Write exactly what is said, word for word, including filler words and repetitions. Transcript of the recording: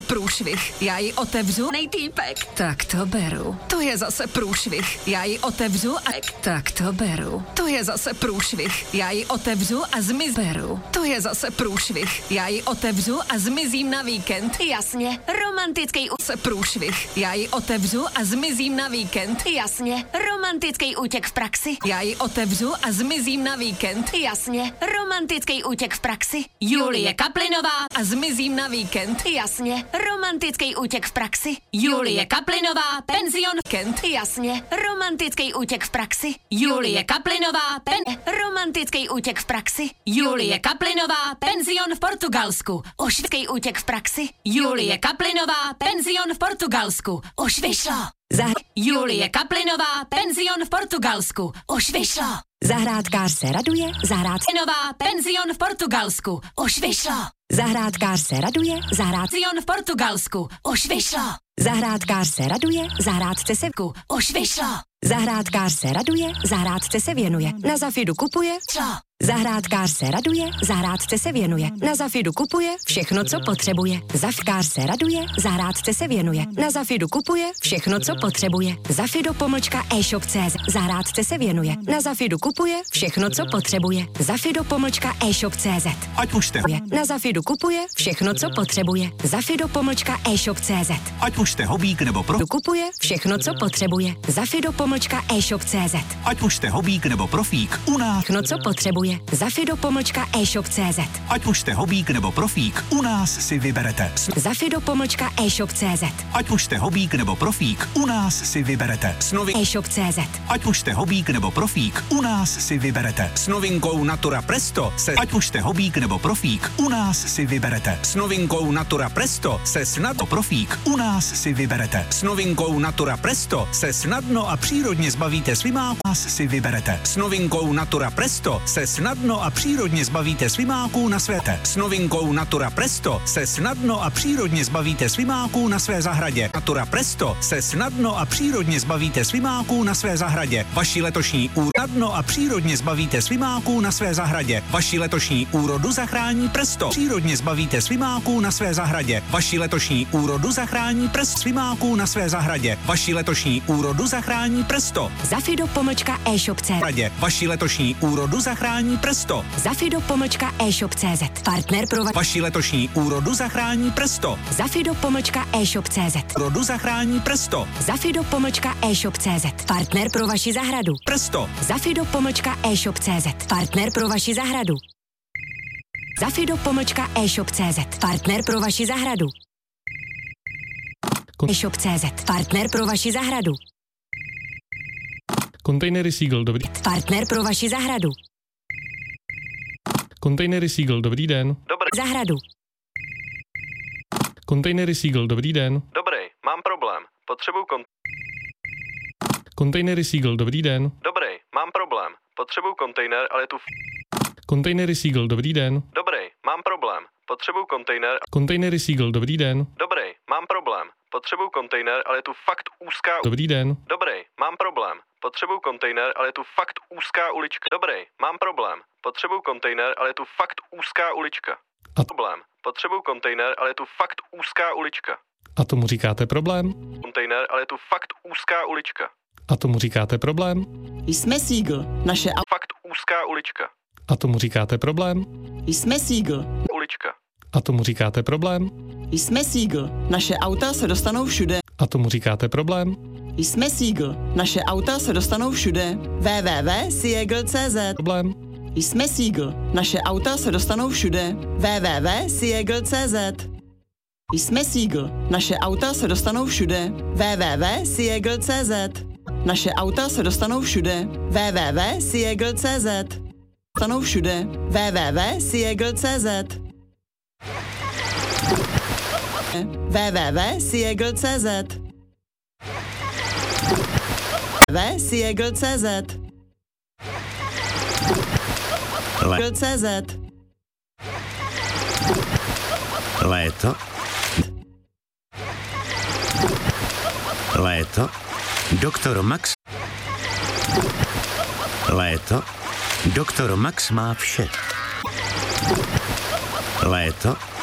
průšvih. Já ji otevřu, nejtýpek. Tak to beru. To je zase průšvih. Já ji otevřu a... Tak to beru. To je zase průšvih. Já ji otevřu a zmiz... Beru. To je zase průšvih. Já ji otevřu a zmizím na víkend. Jasně. Romantický se průšvih. Já ji otevřu a zmizím na víkend. Jasně. Romantický útěk v praxi. Já ji otevřu a zmizím na víkend. Jasně. Romantický útěk v praxi. Julie Kaplinová a zmizím na víkend. Jasně. Romantický útěk v praxi. Julie Kaplinová, penzion Kent. Jasně. Romantický útěk v praxi. Julie Kaplinová, pen... Romantický útěk v praxi. Julie Kaplinová, penzion v Portugalsku. Ošvický útěk v praxi. Julie Kaplinová, penzion v Portugalsku. Už vyšlo. Zah... Julie Kaplinová, penzion v Portugalsku. Už vyšlo. Zahrádkář se raduje, zahrádkář... Nová penzion v Portugalsku. Už vyšlo. Zahrádkář se raduje, zahrádkář... Penzion v Portugalsku. Už vyšlo. Zahrádkář se raduje, zahrádce se... Už vyšlo. Zahrádkář se raduje, zahrádce se věnuje. Na Zafidu kupuje... Co? Zahrádkář se raduje, zahrádce se věnuje. Na Zafidu kupuje všechno, co potřebuje. Zavkář se raduje, zahrádce se věnuje. Na Zafidu kupuje všechno, co potřebuje. Zafido pomlčka e-shop tečka cé zet. Zahrádce se věnuje. Na Zafidu kupuje všechno, co potřebuje. Zafido pomlčka e-shop tečka cé zet. Ať už jste... Na Zafidu kupuje všechno, co potřebuje. Zafido pomlčka e-shop tečka cé zet. Ať už jste hobík nebo pro... Kupuje všechno, co potřebuje. Zafido pomlčka e-shop tečka cé zet. Ať už jste hobík nebo profík, u nás... Všechno, co potřebuje. Zafido pomlčka e-shop tečka cé zet. Ať už jste hobík nebo profík, u nás si vyberete. Zafido pomlčka e-shop tečka cé zet. Ať už jste hobík nebo profík, u nás si vyberete. S novi... e-shop tečka cé zet. Ať už jste hobík nebo profík, u nás si vyberete. S novinkou Natura Presto se... Ať už jste hobík nebo profík, u nás si vyberete. S novinkou Natura Presto se snadno profík, u nás si vyberete. S novinkou Natura Presto se snadno a přírodně zbavíte svimáků, u nás si vyberete. S novinkou Natura Presto se snadno a přírodně zbavíte svimáků na své... S novinkou Natura Presto se snadno a přírodně zbavíte svimáků na své zahradě. Natura Presto se snadno a přírodně zbavíte svimáků na své zahradě. Vaši letošní úrodu snadno a přírodně zbavíte svimáků na své zahradě. Vaši letošní úrodu zachrání Presto. Přírodně zbavíte svimáků na své zahradě. Vaši letošní úrodu zachrání Presto. Svimáků na své zahradě. Vaši letošní úrodu zachrání Presto. Zafido pomlčka e-shop tečka cé zet. Vaši letošní úrodu zachrání Presto. Zafido pomlčka e-shop tečka cé zet. Partner pro va- Vaši letošní úrodu zachrání Presto. Zafido pomlčka e-shop tečka cé zet. Úrodu zachrání Presto. Zafido pomlčka e-shop tečka cé zet. Partner pro vaši zahradu. Presto. Zafido pomlčka e-shop tečka cé zet. Partner pro vaši zahradu. Zafido pomlčka e-shop tečka cé zet. Partner pro vaši zahradu. Kon- e-shop tečka cé zet. Partner pro vaši zahradu. Kontejnery Seagull, dobrý. Partner pro vaši zahradu. Kontejnery Seagull, dobrý den. Dobrý. Zahradu. Kontejnery Seagull, dobrý den. Dobrý, mám problém. Potřebuju kont... Kontejnery Seagull, dobrý den. Dobrý, mám problém. Potřebuju kontejner, ale je tu... Kontejnery Seagull, dobrý den. Dobrý, mám problém. Potřebuju kontejner... Kontejnery Seagull, dobrý den. Dobrý, mám problém. Potřebuju kontejner, ale je tu fakt úzká... Dobrý den. Dobrý, mám problém. Potřebuju kontejner, ale je tu fakt úzká ulička. Dobrý, mám problém. Potřebuju kontejner, ale je tu fakt úzká ulička. A- Problém. Potřebuju kontejner, ale je tu fakt úzká ulička. A tomu říkáte problém? Kontejner, ale je tu fakt úzká ulička. A tomu říkáte problém? Jsme Seagull, naše au... Fakt úzká ulička. A tomu říkáte problém? Jsme Seagull, Ulička. A tomu říkáte problém? jsme Seagull, naše auta se dostanou všude. A tomu říkáte problém? Jsme Seagull, naše auta se dostanou všude. w w w tečka seagull tečka cé zet. Problém? Jsme Seagull, naše auta se dostanou všude. w w w tečka seagull tečka cé zet. Jsme Seagull, naše auta se dostanou všude. w w w tečka seagull tečka cé zet. Naše auta se dostanou všude. w w w tečka seagull tečka cé zet. Dostanou všude. w w w tečka seagull tečka cé zet. w w w tečka seagull tečka cé zet. w seagull tečka cé zet. Le- C Z. Léto. Léto. Doktor Max. Léto. Doktor Max má vše. Léto.